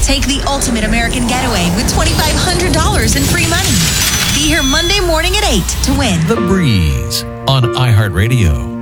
Take the ultimate American getaway with $2,500 in free money. Be here Monday morning at 8 to win. The Breeze on iHeartRadio.